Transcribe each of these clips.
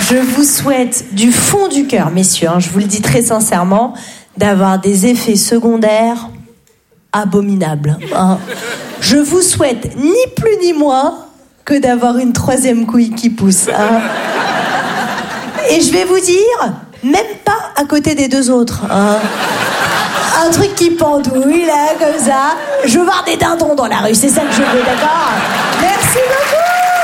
Je vous souhaite du fond du cœur, messieurs, je vous le dis très sincèrement, d'avoir des effets secondaires abominables. Je vous souhaite ni plus ni moins que d'avoir une troisième couille qui pousse. Et je vais vous dire, même pas à côté des deux autres. Un truc qui pendouille, là, comme ça. Je veux voir des dindons dans la rue, c'est ça que je veux, d'accord ? Merci beaucoup.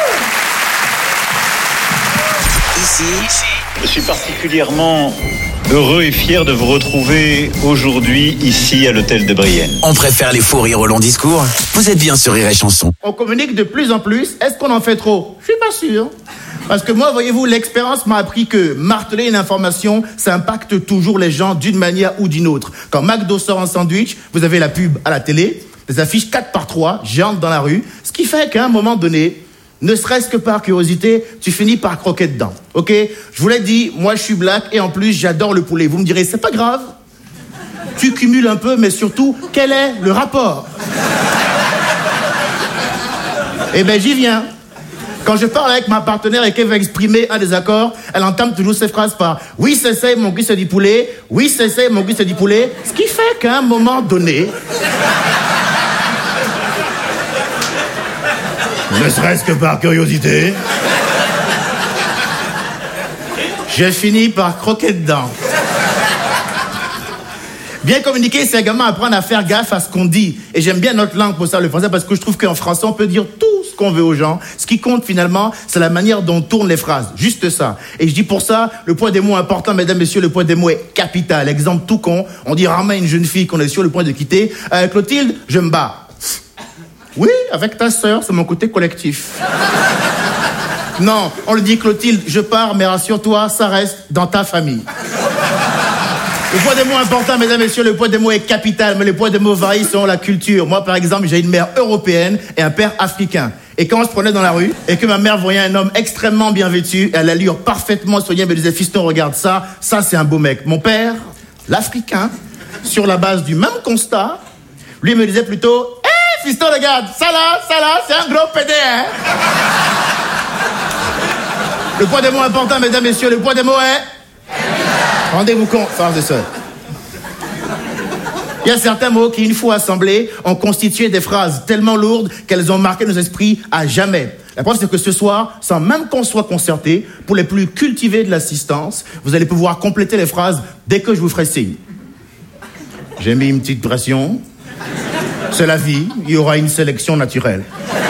Ici, je suis particulièrement heureux et fier de vous retrouver aujourd'hui ici à l'hôtel de Brienne. On préfère les faux rires au long discours. Vous êtes bien sur Rire et Chanson. On communique de plus en plus. Est-ce qu'on en fait trop ? Je suis pas sûr. Parce que moi, voyez-vous, l'expérience m'a appris que marteler une information, ça impacte toujours les gens d'une manière ou d'une autre. Quand McDo sort un sandwich, vous avez la pub à la télé, des affiches 4x3, géantes dans la rue, ce qui fait qu'à un moment donné, ne serait-ce que par curiosité, tu finis par croquer dedans. Ok ? Je vous l'ai dit, moi je suis black et en plus j'adore le poulet. Vous me direz, c'est pas grave. Tu cumules un peu, mais surtout, quel est le rapport ? Eh ben j'y viens. Quand je parle avec ma partenaire et qu'elle veut exprimer un désaccord, elle entame toujours ces phrases par « Oui, c'est ça, mon cul c'est du poulet. Oui, c'est ça, mon cul c'est du poulet. » Ce qui fait qu'à un moment donné, ne serait-ce que par curiosité, j'ai fini par croquer dedans. Bien communiquer, c'est également apprendre à faire gaffe à ce qu'on dit. Et j'aime bien notre langue pour ça, le français, parce que je trouve qu'en français, on peut dire tout ce qu'on veut aux gens. Ce qui compte finalement, c'est la manière dont on tourne les phrases. Juste ça. Et je dis pour ça, le poids des mots est important, mesdames, messieurs, le poids des mots est capital. Exemple tout con, on dit rarement à une jeune fille qu'on est sur le point de quitter. Clotilde, je me bats. Oui, avec ta sœur, c'est mon côté collectif. Non, on le dit Clotilde, je pars, mais rassure-toi, ça reste dans ta famille. Le poids des mots est important, mesdames et messieurs, le poids des mots est capital, mais le poids des mots varie selon la culture. Moi, par exemple, j'ai une mère européenne et un père africain. Et quand on se prenait dans la rue, et que ma mère voyait un homme extrêmement bien vêtu, et à l'allure parfaitement soignée, me disait, fiston, regarde ça c'est un beau mec. Mon père, l'Africain, sur la base du même constat, lui me disait plutôt, hé, fiston, regarde, ça là, c'est un gros pédé, hein. Le poids des mots est important, mesdames et messieurs, le poids des mots est... Rendez-vous compte, frères et sœurs. Il y a certains mots qui, une fois assemblés, ont constitué des phrases tellement lourdes qu'elles ont marqué nos esprits à jamais. La preuve, c'est que ce soir, sans même qu'on soit concerté, pour les plus cultivés de l'assistance, vous allez pouvoir compléter les phrases dès que je vous ferai signe. J'ai mis une petite pression. C'est la vie, il y aura une sélection naturelle.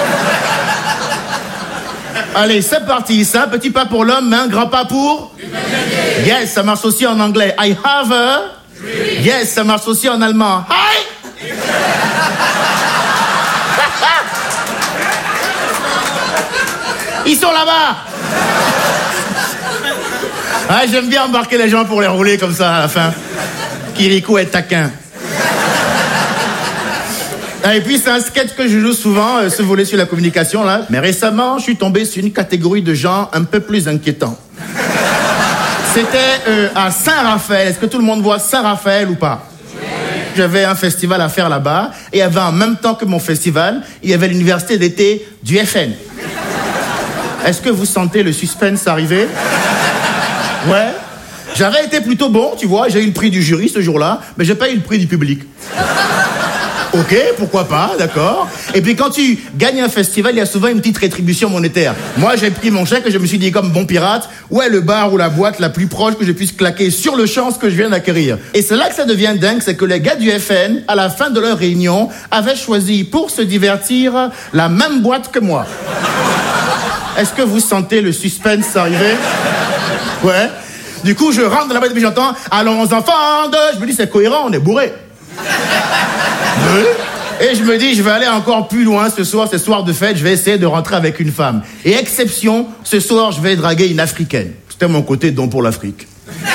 Allez, c'est parti. C'est un petit pas pour l'homme, mais un grand pas pour... Yes, ça marche aussi en anglais. I have a... Yes, ça marche aussi en allemand. Hi! Ils sont là-bas! Ah, j'aime bien embarquer les gens pour les rouler comme ça à la fin. Kirikou est taquin. Et puis c'est un sketch que je joue souvent, ce volet sur la communication là. Mais récemment, je suis tombé sur une catégorie de gens un peu plus inquiétants. C'était à Saint-Raphaël. Est-ce que tout le monde voit Saint-Raphaël ou pas? J'avais un festival à faire là-bas. Et il y avait en même temps que mon festival, il y avait l'université d'été du FN. Est-ce que vous sentez le suspense arriver? Ouais. J'avais été plutôt bon, tu vois. J'ai eu le prix du jury ce jour-là, mais j'ai pas eu le prix du public. Ok, pourquoi pas, d'accord. Et puis quand tu gagnes un festival, il y a souvent une petite rétribution monétaire. Moi, j'ai pris mon chèque et je me suis dit comme bon pirate, où est le bar ou la boîte la plus proche que je puisse claquer sur le champ ce que je viens d'acquérir. Et c'est là que ça devient dingue, c'est que les gars du FN, à la fin de leur réunion, avaient choisi pour se divertir la même boîte que moi. Est-ce que vous sentez le suspense arriver? Ouais. Du coup, je rentre dans la boîte et puis j'entends « Allons enfants de... » Je me dis c'est cohérent, on est bourré. Et je me dis, je vais aller encore plus loin ce soir, c'est soir de fête, je vais essayer de rentrer avec une femme. Et exception, ce soir, je vais draguer une africaine. C'était mon côté don pour l'Afrique.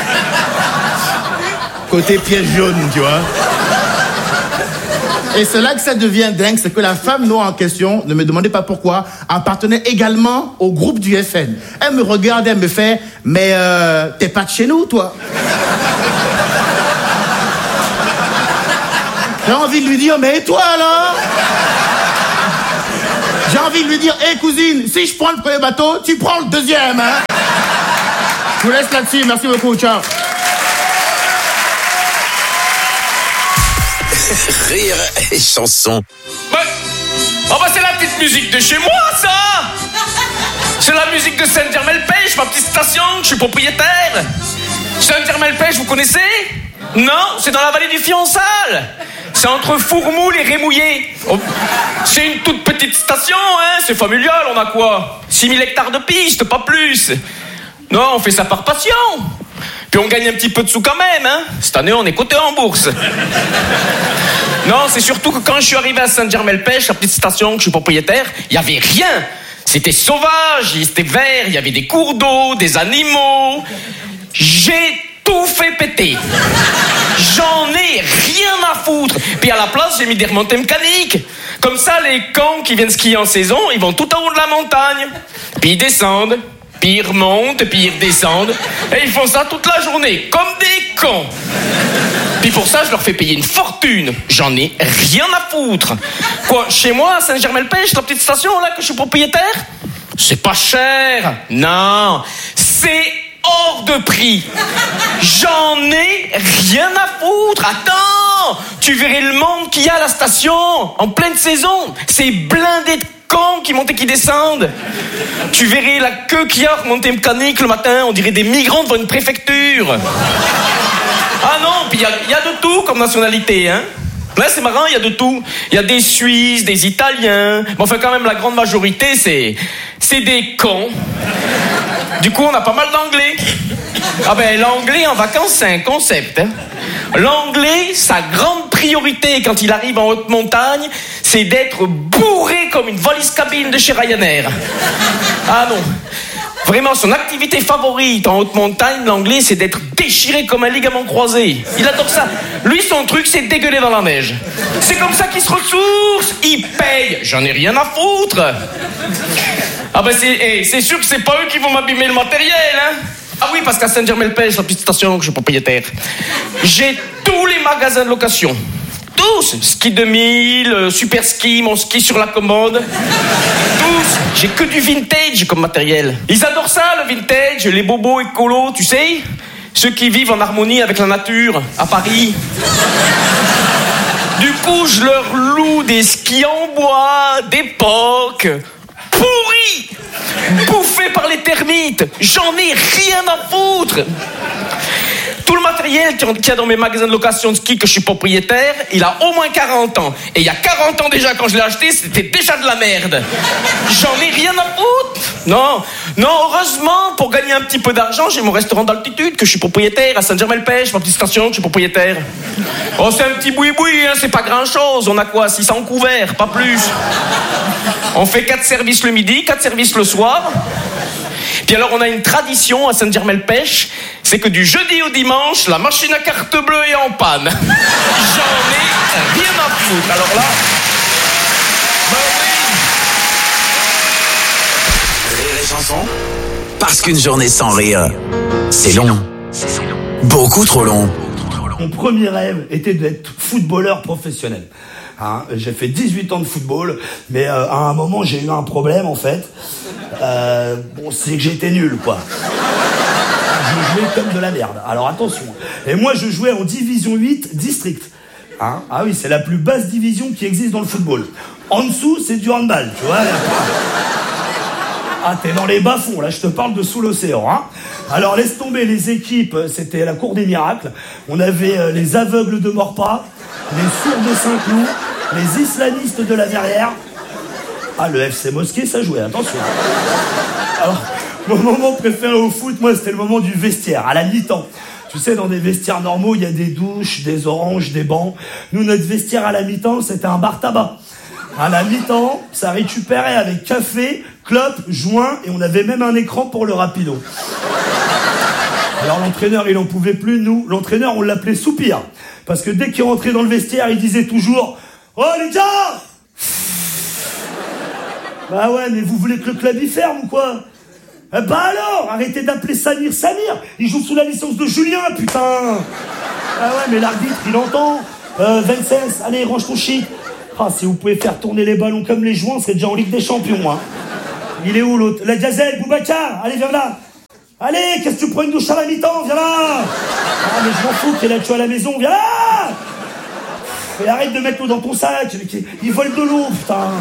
Côté piège jaune, tu vois. Et c'est là que ça devient dingue, c'est que la femme noire en question, ne me demandez pas pourquoi, appartenait également au groupe du FN. Elle me regarde, elle me fait, mais t'es pas de chez nous, toi? J'ai envie de lui dire, mais et toi alors? J'ai envie de lui dire, hé cousine, si je prends le premier bateau, tu prends le deuxième, hein? Je vous laisse là-dessus. Merci beaucoup. Ciao. Rire et chanson. Ouais. Oh bah c'est la petite musique de chez moi, ça. C'est la musique de Saint-Germain-le-Pêche, ma petite station, je suis propriétaire. Saint-Germain-le-Pêche, vous connaissez? Non, c'est dans la vallée du Fiançal. C'est entre Fourmoule et Rémouillé. Oh, c'est une toute petite station, hein. C'est familial, on a quoi? 6000 hectares de pistes, pas plus. Non, on fait ça par passion. Puis on gagne un petit peu de sous quand même, hein. Cette année, on est coté en bourse. Non, c'est surtout que quand je suis arrivé à Saint-Germain-le-Pêche, la petite station que je suis propriétaire, il n'y avait rien. C'était sauvage, c'était vert, il y avait des cours d'eau, des animaux. J'ai tout fait péter. J'en ai rien à foutre. Puis à la place, j'ai mis des remontées mécaniques. Comme ça, les cons qui viennent skier en saison, ils vont tout en haut de la montagne. Puis ils descendent. Puis ils remontent, puis ils redescendent. Et ils font ça toute la journée, comme des cons. Puis pour ça, je leur fais payer une fortune. J'en ai rien à foutre. Quoi, chez moi, à Saint-Germain-le-Pêche, la petite station là que je suis propriétaire, c'est pas cher. Non, c'est hors de prix. J'en ai rien à foutre. Attends, tu verrais le monde qu'il y a à la station en pleine saison. C'est blindé de cons qui montent et qui descendent. Tu verrais la queue qu'il y a remontée mécanique le matin. On dirait des migrants devant une préfecture. Ah non, puis il y a de tout comme nationalité, hein. Là, c'est marrant, il y a de tout. Il y a des Suisses, des Italiens. Mais enfin, quand même, la grande majorité, c'est des cons. Du coup, on a pas mal d'anglais. Ah ben, l'anglais en vacances, c'est un concept, hein. L'anglais, sa grande priorité quand il arrive en haute montagne, c'est d'être bourré comme une valise cabine de chez Ryanair. Ah non. Vraiment, son activité favorite en haute montagne, l'anglais, c'est d'être déchiré comme un ligament croisé. Il adore ça. Lui, son truc, c'est dégueuler dans la neige. C'est comme ça qu'il se ressource. Il paye. J'en ai rien à foutre. Ah ben, c'est sûr que c'est pas eux qui vont m'abîmer le matériel, hein. Ah oui, parce qu'à Saint-Germain-le-Pêche, la petite station que je suis propriétaire, j'ai tous les magasins de location. Tous. Ski 2000, Super Ski, mon ski sur la commode. Tous. J'ai que du vintage comme matériel. Ils adorent ça, le vintage, les bobos écolos, tu sais. Ceux qui vivent en harmonie avec la nature, à Paris. Du coup, je leur loue des skis en bois, d'époque, pourris, bouffés par les termites. J'en ai rien à foutre. Tout le matériel qu'il y a dans mes magasins de location de ski que je suis propriétaire, il a au moins 40 ans. Et il y a 40 ans déjà, quand je l'ai acheté, c'était déjà de la merde. J'en ai rien à foutre. Non, heureusement, pour gagner un petit peu d'argent, j'ai mon restaurant d'altitude que je suis propriétaire à Saint-Germain-le-Pêche, ma petite station que je suis propriétaire. Oh, c'est un petit boui-boui, hein, c'est pas grand-chose. On a quoi, 600 couverts, pas plus. On fait 4 services le midi, 4 services le soir. Puis alors, on a une tradition à Saint-Germain-le-Pêche, c'est que du jeudi au dimanche, la machine à carte bleue est en panne. J'en ai rien à foutre. Alors là, oui. Rire et chanson. Parce qu'une journée sans rire, c'est long. Beaucoup trop long. Mon premier rêve était d'être footballeur professionnel. Hein, j'ai fait 18 ans de football, mais à un moment j'ai eu un problème en fait. C'est que j'étais nul, quoi. Je jouais comme de la merde. Alors attention. Et moi je jouais en division 8 district. Hein, ah oui, c'est la plus basse division qui existe dans le football. En dessous, c'est du handball, tu vois. Ah, t'es dans les bas-fonds, là, je te parle de sous l'océan, hein. Alors, laisse tomber les équipes, c'était la cour des miracles. On avait les aveugles de Maurepas, les sourds de Saint-Cloud, les islamistes de la Verrière. Ah, le FC Mosquée, ça jouait, attention. Alors, mon moment préféré au foot, moi, c'était le moment du vestiaire, à la mi-temps. Tu sais, dans des vestiaires normaux, il y a des douches, des oranges, des bancs. Nous, notre vestiaire à la mi-temps, c'était un bar tabac. À la mi-temps, ça récupérait avec café, clope, joint, et on avait même un écran pour le rapido. Alors l'entraîneur, il en pouvait plus, nous. L'entraîneur, on l'appelait Soupir. Parce que dès qu'il rentrait dans le vestiaire, il disait toujours « Oh les gars !» Bah ouais, mais vous voulez que le club y ferme ou quoi? Bah alors, arrêtez d'appeler Samir Samir. Il joue sous la licence de Julien, putain. Ah ouais, mais l'arbitre, il entend. Vincennes, allez, range ton shit. Ah, si vous pouvez faire tourner les ballons comme les joints, on serait déjà en Ligue des Champions, hein. Il est où l'autre? La gazelle, Boubacar, allez, viens là. Allez, qu'est-ce que tu prends une douche à la mi-temps? Viens là. Ah, mais je m'en fous qu'il y ait la queue à la maison. Viens là. Et arrête de mettre l'eau dans ton sac. Ils volent de l'eau, putain.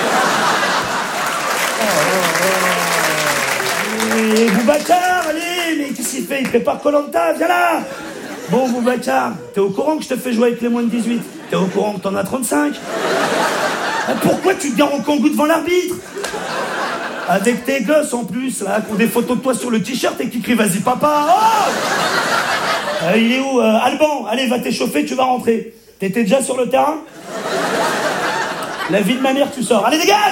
Et Boubacar, allez, mais qu'est-ce qu'il fait? Il prépare Koh-Lanta, viens là. Bon, Boubacar, t'es au courant que je te fais jouer avec les moins de 18? T'es au courant que t'en as 35? Pourquoi tu te gares en kangou devant l'arbitre? Avec tes gosses en plus, là, qui ont des photos de toi sur le t-shirt et qui crient vas-y papa. Oh, il est où Alban, allez, va t'échauffer, tu vas rentrer. T'étais déjà sur le terrain? La vie de ma mère, tu sors. Allez, dégage.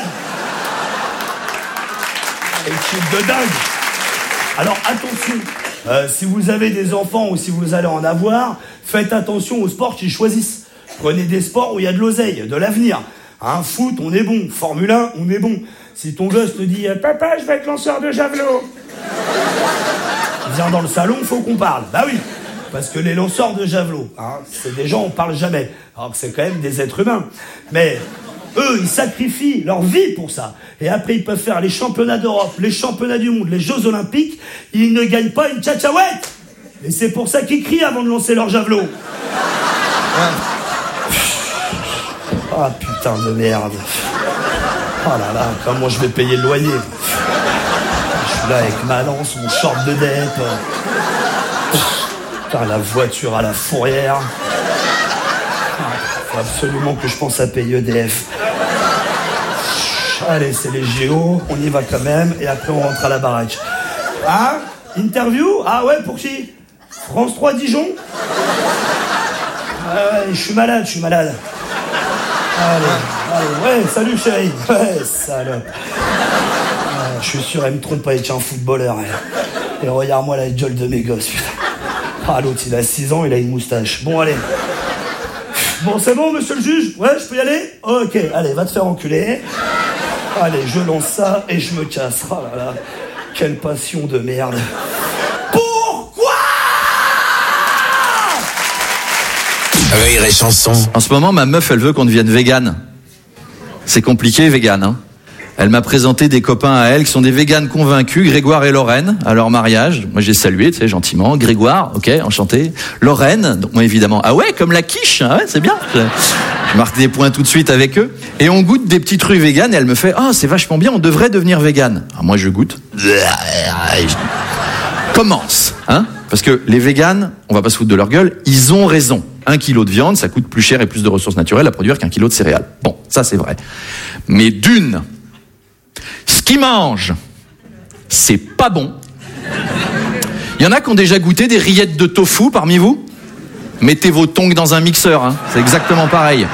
Et de dingue. Alors attention, si vous avez des enfants ou si vous allez en avoir, faites attention aux sports qu'ils choisissent. Prenez des sports où il y a de l'oseille, de l'avenir. Foot, on est bon. Formule 1, on est bon. Si ton gosse te dit « Papa, je vais être lanceur de javelot », viens dans le salon, faut qu'on parle. Bah oui, parce que les lanceurs de javelot, c'est des gens, on parle jamais. Alors que c'est quand même des êtres humains. Mais eux, ils sacrifient leur vie pour ça. Et après, ils peuvent faire les championnats d'Europe, les championnats du monde, les Jeux Olympiques. Ils ne gagnent pas une tchatchaouette. Et c'est pour ça qu'ils crient avant de lancer leur javelot. Ah, putain de merde. Oh là là, comment je vais payer le loyer? Je suis là avec ma lance, mon short de dep. Putain, la voiture à la fourrière. Faut absolument que je pense à payer EDF. Allez, c'est les JO, on y va quand même, et après on rentre à la baraque. Interview? Ah ouais, pour qui? France 3 Dijon? Je suis malade. Allez, ouais, salut chérie. Ouais, salope. Je suis sûr, elle me trompe avec un footballeur. Et regarde-moi la gueule de mes gosses, putain. L'autre, il a 6 ans, il a une moustache. Bon, allez. Bon, c'est bon, monsieur le juge? Ouais, je peux y aller? Ok, allez, va te faire enculer. Allez, je lance ça et je me casse. Oh là là, quelle passion de merde. Rire et chanson. En ce moment, ma meuf, elle veut qu'on devienne végane. C'est compliqué, végane, hein. Elle m'a présenté des copains à elle qui sont des véganes convaincus, Grégoire et Lorraine, à leur mariage. Moi, j'ai salué, tu sais, gentiment. Grégoire, ok, enchanté. Lorraine, donc moi, évidemment, ah ouais, comme la quiche, hein, ouais, c'est bien. Je marque des points tout de suite avec eux. Et on goûte des petits trucs véganes et elle me fait, c'est vachement bien, on devrait devenir végane. Alors moi, je goûte. Commence, hein. Parce que les véganes, on va pas se foutre de leur gueule, ils ont raison. 1 kilo de viande, ça coûte plus cher et plus de ressources naturelles à produire qu'1 kilo de céréales. Bon, ça c'est vrai. Mais ce qu'ils mangent, c'est pas bon. Il y en a qui ont déjà goûté des rillettes de tofu parmi vous? Mettez vos tongs dans un mixeur, hein. C'est exactement pareil.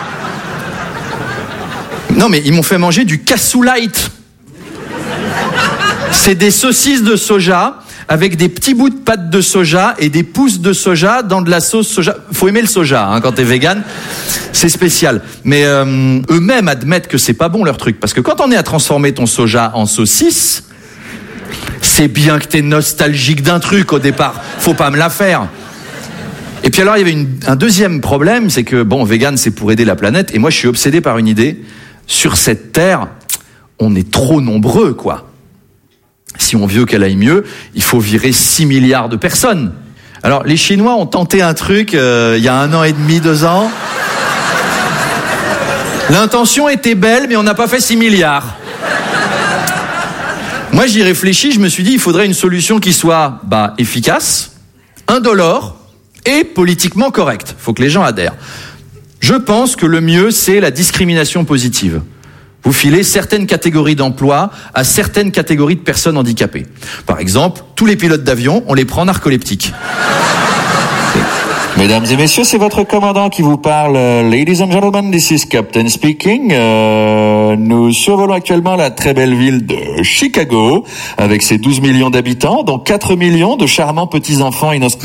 Non mais ils m'ont fait manger du cassoulight. C'est des saucisses de soja avec des petits bouts de pâte de soja et des pousses de soja dans de la sauce soja. Faut aimer le soja, hein, quand t'es vegan. C'est spécial. Mais eux-mêmes admettent que c'est pas bon leur truc. Parce que quand on est à transformer ton soja en saucisse, c'est bien que t'es nostalgique d'un truc au départ. Faut pas me la faire. Et puis alors, il y avait un deuxième problème, c'est que, bon, vegan, c'est pour aider la planète. Et moi, je suis obsédé par une idée. Sur cette terre, on est trop nombreux, quoi. Si on veut qu'elle aille mieux, il faut virer 6 milliards de personnes. Alors, les Chinois ont tenté un truc il y a 1 an et demi, 2 ans. L'intention était belle, mais on n'a pas fait 6 milliards. Moi, j'y réfléchis, je me suis dit, il faudrait une solution qui soit efficace, indolore et politiquement correcte. Il faut que les gens adhèrent. Je pense que le mieux, c'est la discrimination positive. Vous filez certaines catégories d'emplois à certaines catégories de personnes handicapées. Par exemple, tous les pilotes d'avion, on les prend narcoleptiques. Mesdames et messieurs, c'est votre commandant qui vous parle. Ladies and gentlemen, this is Captain speaking. Nous survolons actuellement la très belle ville de Chicago, avec ses 12 millions d'habitants, dont 4 millions de charmants petits-enfants innocents.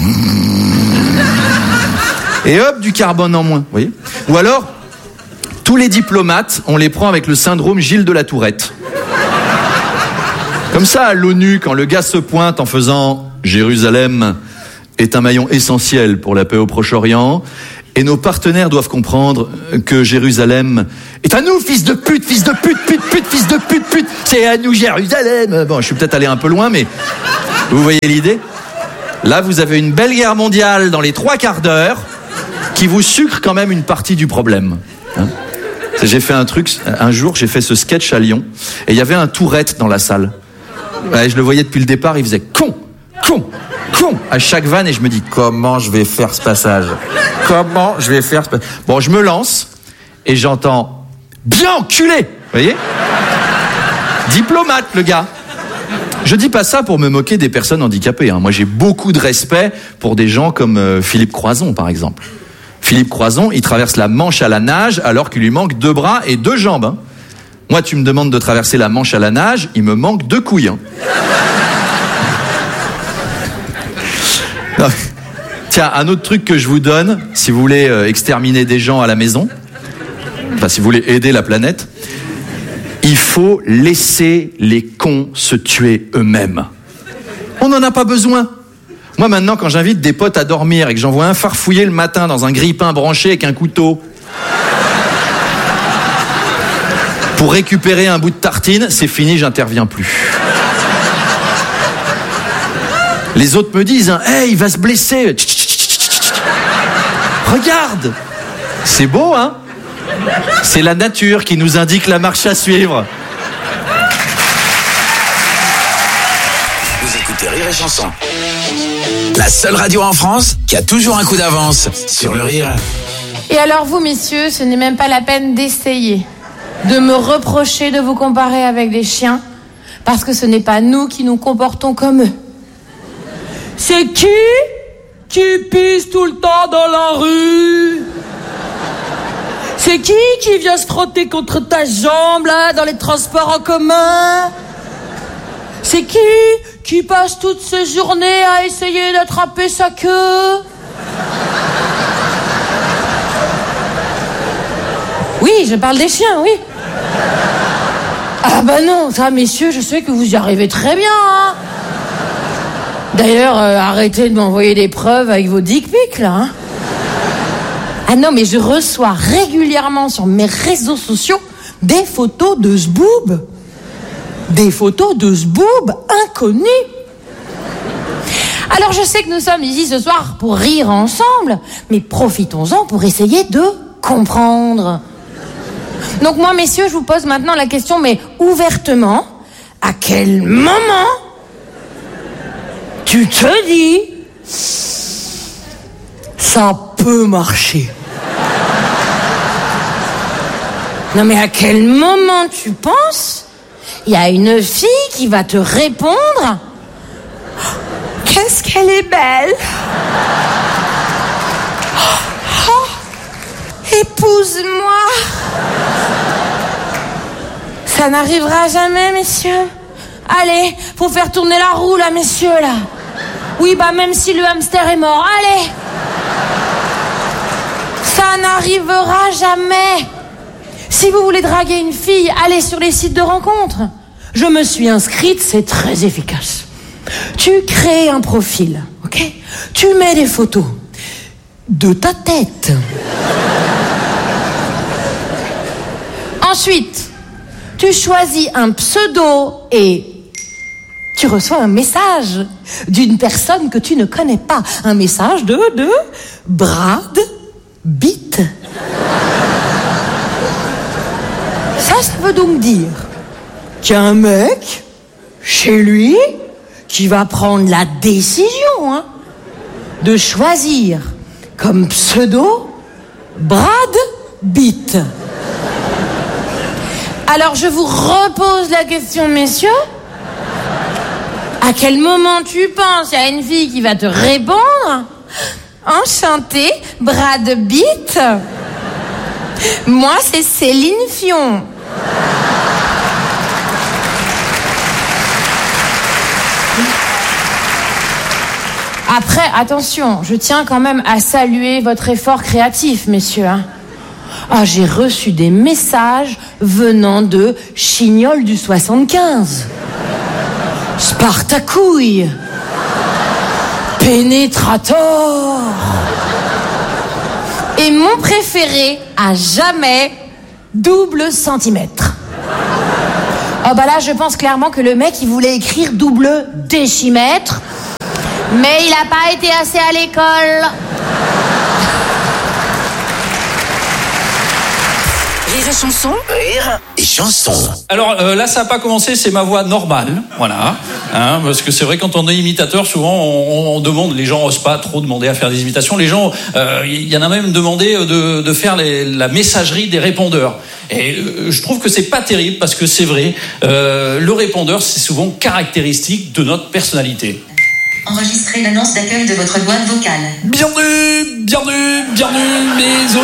Et hop, du carbone en moins, vous voyez. Ou alors, tous les diplomates, on les prend avec le syndrome Gilles de la Tourette. Comme ça, à l'ONU, quand le gars se pointe en faisant « Jérusalem est un maillon essentiel pour la paix au Proche-Orient. Et nos partenaires doivent comprendre que Jérusalem est à nous, fils de pute, fils de pute, fils de pute. C'est à nous, Jérusalem. Bon, je suis peut-être allé un peu loin, mais vous voyez l'idée ? Là, vous avez une belle guerre mondiale dans les 3 quarts d'heure qui vous sucre quand même une partie du problème. Hein ? J'ai fait un jour, j'ai fait ce sketch à Lyon, et il y avait un Tourette dans la salle. Ouais, je le voyais depuis le départ, il faisait con, à chaque vanne, et je me dis, comment je vais faire ce passage ? Bon, je me lance, et j'entends, bien enculé, vous voyez ? Diplomate, le gars. Je dis pas ça pour me moquer des personnes handicapées, hein. Moi, j'ai beaucoup de respect pour des gens comme Philippe Croizon, par exemple. Philippe Croizon, il traverse la Manche à la nage alors qu'il lui manque 2 bras et 2 jambes. Hein. Moi, tu me demandes de traverser la Manche à la nage, il me manque 2 couilles. Hein. Tiens, un autre truc que je vous donne, si vous voulez exterminer des gens à la maison, enfin si vous voulez aider la planète, il faut laisser les cons se tuer eux-mêmes. On n'en a pas besoin. Moi maintenant, quand j'invite des potes à dormir et que j'en vois un farfouiller le matin dans un grille-pain branché avec un couteau pour récupérer un bout de tartine, c'est fini, j'interviens plus. Les autres me disent, hey, il va se blesser. Regarde, c'est beau, hein ? C'est la nature qui nous indique la marche à suivre. Vous écoutez Rire et Chanson. La seule radio en France qui a toujours un coup d'avance sur le rire. Et alors vous, messieurs, ce n'est même pas la peine d'essayer de me reprocher de vous comparer avec des chiens, parce que ce n'est pas nous qui nous comportons comme eux. C'est qui pisse tout le temps dans la rue? C'est qui vient se frotter contre ta jambe, là, dans les transports en commun? C'est qui passe toutes ses journées à essayer d'attraper sa queue? Oui, je parle des chiens, oui. Ah bah non, ça, messieurs, je sais que vous y arrivez très bien, hein. D'ailleurs, arrêtez de m'envoyer des preuves avec vos dick pics, là, hein. Ah non, mais je reçois régulièrement sur mes réseaux sociaux des photos de zboob. Des photos de zboob inconnus. Alors je sais que nous sommes ici ce soir pour rire ensemble, mais profitons-en pour essayer de comprendre. Donc moi, messieurs, je vous pose maintenant la question, mais ouvertement, à quel moment tu te dis ça peut marcher? Non mais à quel moment tu penses il y a une fille qui va te répondre qu'est-ce qu'elle est belle, épouse-moi? Ça n'arrivera jamais, messieurs. Allez, faut faire tourner la roue là, messieurs, là. Oui, bah même si le hamster est mort, allez. Ça n'arrivera jamais. Si vous voulez draguer une fille, allez sur les sites de rencontres. Je me suis inscrite, c'est très efficace. Tu crées un profil, ok? Tu mets des photos de ta tête. Ensuite, tu choisis un pseudo et tu reçois un message d'une personne que tu ne connais pas. Un message de Brad Pitt. Ça veut donc dire qu'il y a un mec chez lui qui va prendre la décision de choisir comme pseudo Brad Pitt. Alors je vous repose la question, messieurs. À quel moment tu penses il y a une fille qui va te répondre Enchanté, Brad Pitt. Moi, c'est Céline Fion. Après, attention, je tiens quand même à saluer votre effort créatif, messieurs. Ah, j'ai reçu des messages venant de Chignol du 75. Spartacouille. Pénétrator. Et mon préféré, à jamais, double centimètre. Oh bah là, je pense clairement que le mec, il voulait écrire double décimètre, mais il a pas été assez à l'école. Rire et chanson. Rire et chanson. Alors là, ça n'a pas commencé, c'est ma voix normale, voilà. Hein, parce que c'est vrai, quand on est imitateur, souvent on demande, les gens osent pas trop demander à faire des imitations. Les gens, il y en a même demandé de faire la messagerie des répondeurs. Et je trouve que c'est pas terrible parce que c'est vrai, le répondeur, c'est souvent caractéristique de notre personnalité. Enregistrez l'annonce d'accueil de votre boîte vocale. Bienvenue, mes